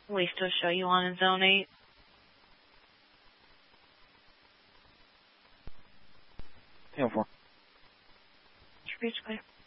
We still show you on in Zone 8. Tail 4. Speech clear.